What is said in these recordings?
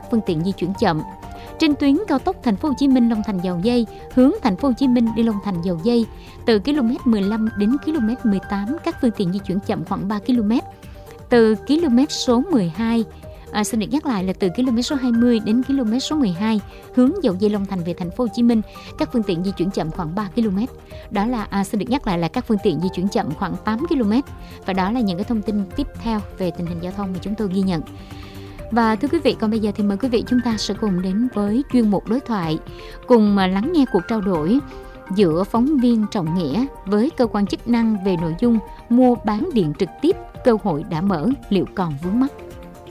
phương tiện di chuyển chậm. Trên tuyến cao tốc Thành phố Hồ Chí Minh Long Thành Dầu Giây, hướng Thành phố Hồ Chí Minh đi Long Thành Dầu Giây, từ km 15 đến km 18 các phương tiện di chuyển chậm khoảng 3 km. Từ km số 12, xin được nhắc lại là từ km số 20 đến km số 12 hướng Dầu Giây Long Thành về Thành phố Hồ Chí Minh, các phương tiện di chuyển chậm khoảng 3 km. Đó là xin được nhắc lại là các phương tiện di chuyển chậm khoảng 8 km. Và đó là những cái thông tin tiếp theo về tình hình giao thông mà chúng tôi ghi nhận. Và thưa quý vị, còn bây giờ thì mời quý vị chúng ta sẽ cùng đến với chuyên mục đối thoại, cùng lắng nghe cuộc trao đổi giữa phóng viên Trọng Nghĩa với cơ quan chức năng về nội dung mua bán điện trực tiếp, cơ hội đã mở, liệu còn vướng mắc.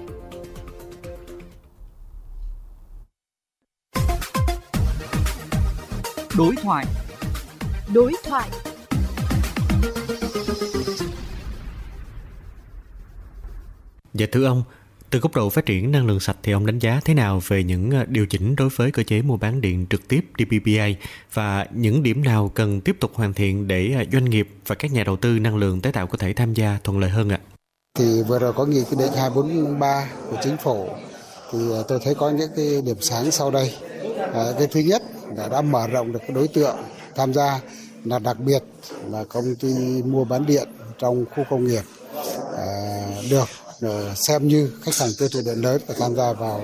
Đối thoại. Dạ thưa ông, từ góc độ phát triển năng lượng sạch thì ông đánh giá thế nào về những điều chỉnh đối với cơ chế mua bán điện trực tiếp DPPA và những điểm nào cần tiếp tục hoàn thiện để doanh nghiệp và các nhà đầu tư năng lượng tái tạo có thể tham gia thuận lợi hơn ạ? Thì vừa rồi có nghị định 243 của chính phủ thì tôi thấy có những cái điểm sáng sau đây. Cái thứ nhất là đã mở rộng được cái đối tượng tham gia, là đặc biệt là công ty mua bán điện trong khu công nghiệp được xem như khách hàng tiêu thụ điện lớn và tham gia vào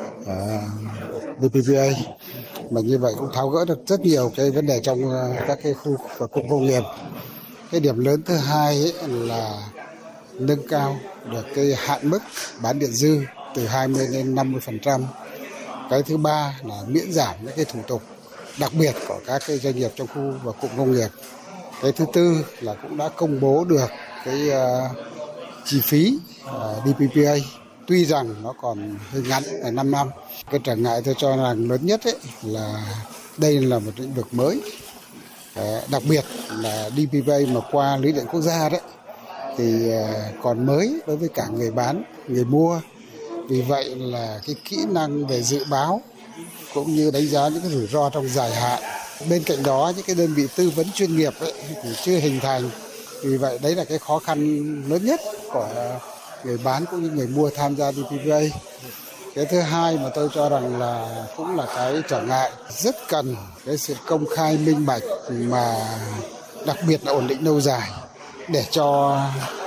DPPA. Mà như vậy cũng tháo gỡ được rất nhiều cái vấn đề trong các cái khu và cụm công nghiệp. Cái điểm lớn thứ hai ấy là nâng cao được cái hạn mức bán điện dư từ 20 đến 50%. Cái thứ ba là miễn giảm những cái thủ tục đặc biệt của các cái doanh nghiệp trong khu và cụm công nghiệp. Cái thứ tư là cũng đã công bố được cái chi phí DPPA, tuy rằng nó còn hơi ngắn là 5 năm. Cái trở ngại tôi cho rằng lớn nhất ấy là đây là một lĩnh vực mới. Đặc biệt là DPPA mà qua lưới điện quốc gia đấy thì còn mới đối với cả người bán, người mua. Vì vậy là cái kỹ năng về dự báo cũng như đánh giá những cái rủi ro trong dài hạn. Bên cạnh đó những cái đơn vị tư vấn chuyên nghiệp ấy thì chưa hình thành. Vì vậy đấy là cái khó khăn lớn nhất của người bán cũng như người mua tham gia DPPA. Cái thứ hai mà tôi cho rằng là cũng là cái trở ngại, rất cần cái sự công khai minh bạch mà đặc biệt là ổn định lâu dài để cho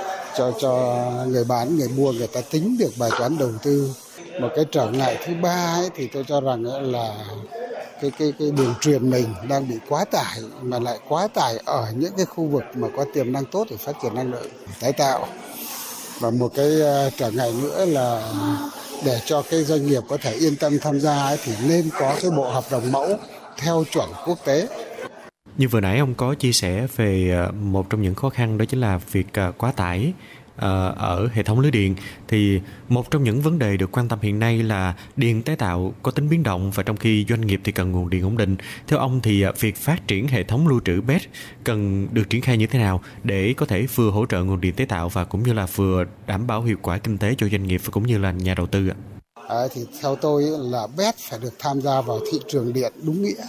người bán, người mua người ta tính được bài toán đầu tư. Một cái trở ngại thứ ba ấy, thì tôi cho rằng là cái đường truyền mình đang bị quá tải, mà lại quá tải ở những cái khu vực mà có tiềm năng tốt để phát triển năng lượng tái tạo. Và một cái trở ngại nữa là để cho cái doanh nghiệp có thể yên tâm tham gia ấy, thì nên có cái bộ hợp đồng mẫu theo chuẩn quốc tế. Như vừa nãy ông có chia sẻ về một trong những khó khăn đó chính là việc quá tải ở hệ thống lưới điện, thì một trong những vấn đề được quan tâm hiện nay là điện tái tạo có tính biến động, và trong khi doanh nghiệp thì cần nguồn điện ổn định. Theo ông thì việc phát triển hệ thống lưu trữ BESS cần được triển khai như thế nào để có thể vừa hỗ trợ nguồn điện tái tạo và cũng như là vừa đảm bảo hiệu quả kinh tế cho doanh nghiệp và cũng như là nhà đầu tư ạ? Thì theo tôi là BESS phải được tham gia vào thị trường điện đúng nghĩa.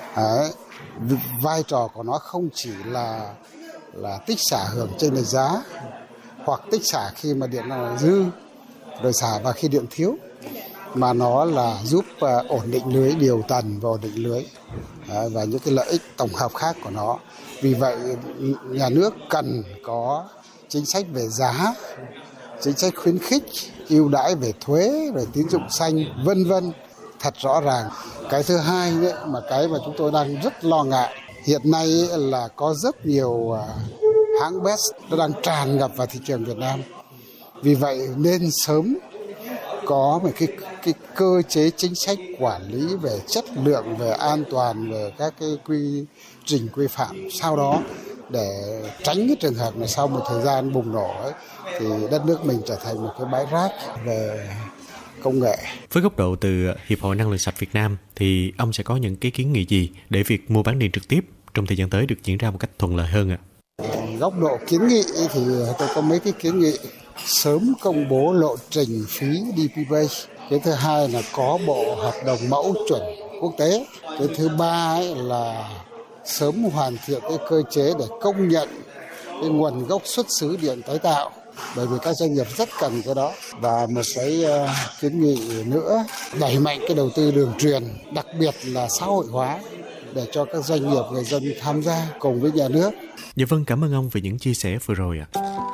Vai trò của nó không chỉ là tích xả hưởng chênh lệch giá, hoặc tích xả khi mà điện là dư, rồi xả vào khi điện thiếu, mà nó là giúp ổn định lưới, điều tần và ổn định lưới và những cái lợi ích tổng hợp khác của nó. Vì vậy nhà nước cần có chính sách về giá, chính sách khuyến khích, ưu đãi về thuế, rồi tín dụng xanh, vân vân thật rõ ràng. Cái thứ hai đấy, mà cái mà chúng tôi đang rất lo ngại hiện nay là có rất nhiều hãng BESS nó đang tràn ngập vào thị trường Việt Nam. Vì vậy nên sớm có một cái cơ chế chính sách quản lý về chất lượng, về an toàn, về các cái quy trình quy phạm sau đó, để tránh cái trường hợp này sau một thời gian bùng nổ ấy, thì đất nước mình trở thành một cái bãi rác về công nghệ. Với góc độ từ Hiệp hội Năng lượng sạch Việt Nam thì ông sẽ có những cái kiến nghị gì để việc mua bán điện trực tiếp trong thời gian tới được diễn ra một cách thuận lợi hơn ạ? Góc độ kiến nghị thì tôi có mấy cái kiến nghị: sớm công bố lộ trình phí DPPA. Cái thứ hai là có bộ hợp đồng mẫu chuẩn quốc tế. Cái thứ ba là sớm hoàn thiện cái cơ chế để công nhận cái nguồn gốc xuất xứ điện tái tạo. bởi vì các doanh nghiệp rất cần cái đó. Và một cái kiến nghị nữa, đẩy mạnh cái đầu tư đường truyền, đặc biệt là xã hội hóa để cho các doanh nghiệp, người dân tham gia cùng với nhà nước. Dạ vâng, cảm ơn ông về những chia sẻ vừa rồi ạ.